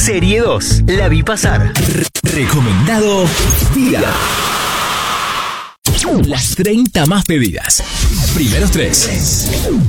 Serie 2. La vi pasar. Recomendado Día. Las 30 más pedidas. Primeros 3.